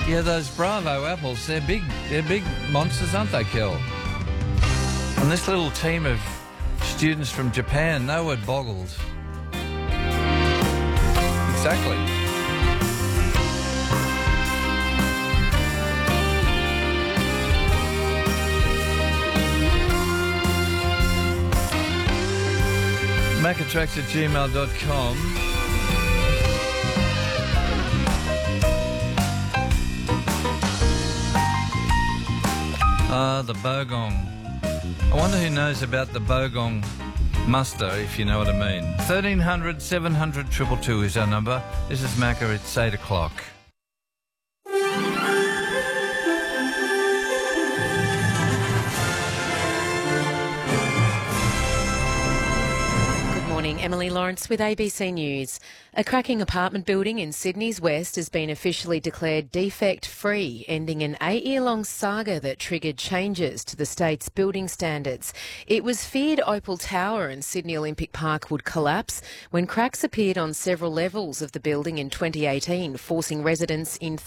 Yeah, those Bravo apples, they're big monsters, aren't they, Kel? And this little team of students from Japan, they were boggled. Exactly. macatracks@gmail.com. The Bogong. I wonder who knows about the Bogong muster, if you know what I mean. 1300 700 222 is our number. This is Macca, it's 8 o'clock. Emily Lawrence with ABC News. A cracking apartment building in Sydney's West has been officially declared defect-free, ending an 8-year-long saga that triggered changes to the state's building standards. It was feared Opal Tower in Sydney Olympic Park would collapse when cracks appeared on several levels of the building in 2018, forcing residents in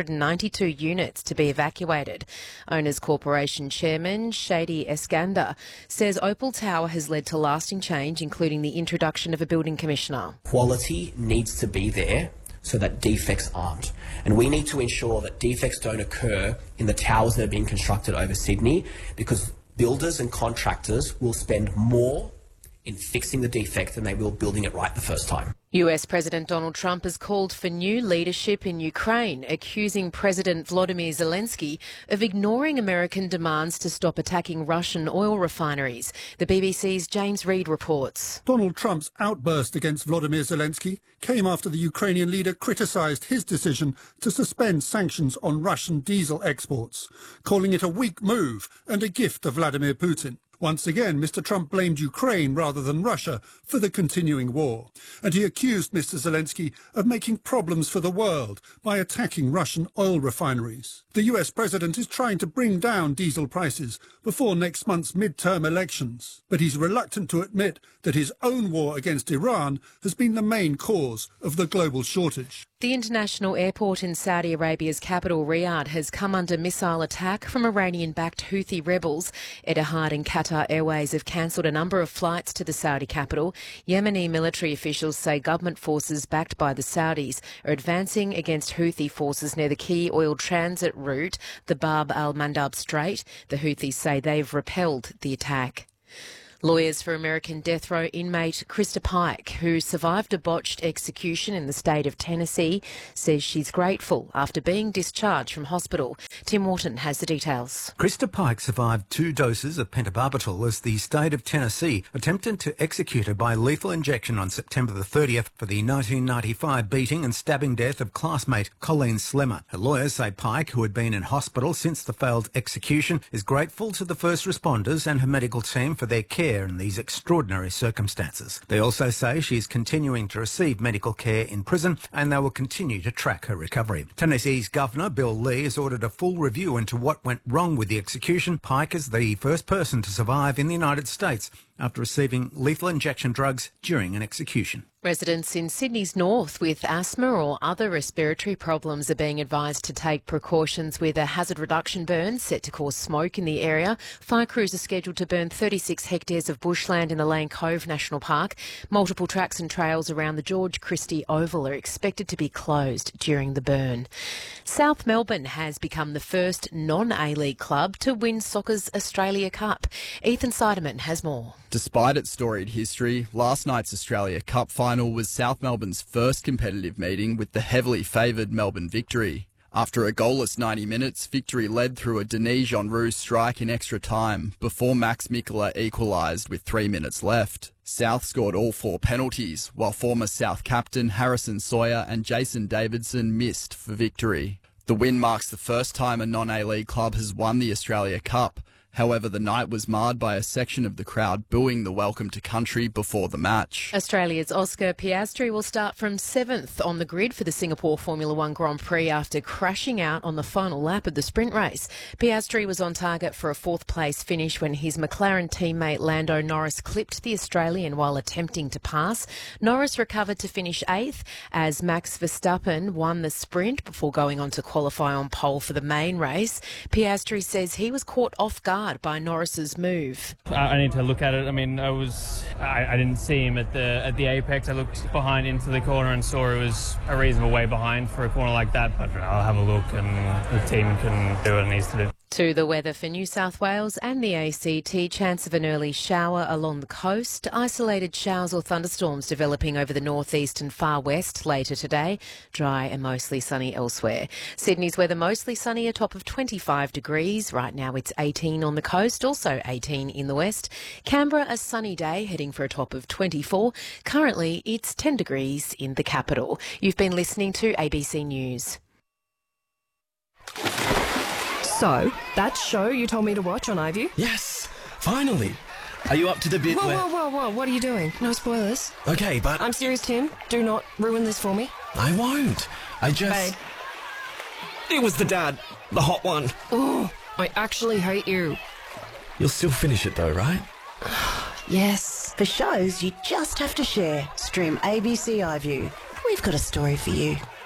392 units to be evacuated. Owners Corporation Chairman Shady Eskander says Opal Tower has led to lasting change, including the introduction of a building commissioner. Quality needs to be there so that defects aren't. And we need to ensure that defects don't occur in the towers that are being constructed over Sydney, because builders and contractors will spend more in fixing the defect than they will building it right the first time. US President Donald Trump has called for new leadership in Ukraine, accusing President Volodymyr Zelensky of ignoring American demands to stop attacking Russian oil refineries. The BBC's James Reid reports. Donald Trump's outburst against Volodymyr Zelensky came after the Ukrainian leader criticised his decision to suspend sanctions on Russian diesel exports, calling it a weak move and a gift to Vladimir Putin. Once again, Mr. Trump blamed Ukraine rather than Russia for the continuing war, and he accused Mr. Zelensky of making problems for the world by attacking Russian oil refineries. The US president is trying to bring down diesel prices before next month's midterm elections, but he's reluctant to admit that his own war against Iran has been the main cause of the global shortage. The international airport in Saudi Arabia's capital, Riyadh, has come under missile attack from Iranian-backed Houthi rebels. Etihad and Qatar Airways have cancelled a number of flights to the Saudi capital. Yemeni military officials say government forces backed by the Saudis are advancing against Houthi forces near the key oil transit route, the Bab al-Mandab Strait. The Houthis say they've repelled the attack. Lawyers for American death row inmate Krista Pike, who survived a botched execution in the state of Tennessee, says she's grateful after being discharged from hospital. Tim Wharton has the details. Krista Pike survived 2 doses of pentobarbital as the state of Tennessee attempted to execute her by lethal injection on September the 30th for the 1995 beating and stabbing death of classmate Colleen Slemmer. Her lawyers say Pike, who had been in hospital since the failed execution, is grateful to the first responders and her medical team for their care in these extraordinary circumstances. They also say she is continuing to receive medical care in prison and they will continue to track her recovery. Tennessee's Governor Bill Lee has ordered a full review into what went wrong with the execution. Pike is the first person to survive in the United States after receiving lethal injection drugs during an execution. Residents in Sydney's north with asthma or other respiratory problems are being advised to take precautions with a hazard reduction burn set to cause smoke in the area. Fire crews are scheduled to burn 36 hectares of bushland in the Lane Cove National Park. Multiple tracks and trails around the George Christie Oval are expected to be closed during the burn. South Melbourne has become the first non-A-League club to win soccer's Australia Cup. Ethan Siderman has more. Despite its storied history, last night's Australia Cup final was South Melbourne's first competitive meeting with the heavily favoured Melbourne Victory. After a goalless 90 minutes, Victory led through a Denis Jean-Roux strike in extra time before Max Mikkola equalised with 3 minutes left. South scored all 4 penalties, while former South captain Harrison Sawyer and Jason Davidson missed for Victory. The win marks the first time a non-A-League club has won the Australia Cup. However, the night was marred by a section of the crowd booing the welcome to country before the match. Australia's Oscar Piastri will start from 7th on the grid for the Singapore Formula One Grand Prix after crashing out on the final lap of the sprint race. Piastri was on target for a 4th place finish when his McLaren teammate Lando Norris clipped the Australian while attempting to pass. Norris recovered to finish 8th as Max Verstappen won the sprint before going on to qualify on pole for the main race. Piastri says he was caught off guard by Norris's move. I need to look at it. I mean, I didn't see him at the apex. I looked behind into the corner and saw it was a reasonable way behind for a corner like that. But I'll have a look and the team can do what it needs to do. To the weather for New South Wales and the ACT, chance of an early shower along the coast. Isolated showers or thunderstorms developing over the northeast and far west later today. Dry and mostly sunny elsewhere. Sydney's weather mostly sunny, a top of 25 degrees. Right now it's 18 on the coast, also 18 in the west. Canberra, a sunny day, heading for a top of 24. Currently it's 10 degrees in the capital. You've been listening to ABC News. So, that show you told me to watch on iView? Yes, finally. Are you up to the bit where... Whoa, what are you doing? No spoilers. Okay, but... I'm serious, Tim. Do not ruin this for me. I won't. I just... Babe. It was the dad. The hot one. Oh, I actually hate you. You'll still finish it though, right? Yes. For shows you just have to share, stream ABC iView. We've got a story for you.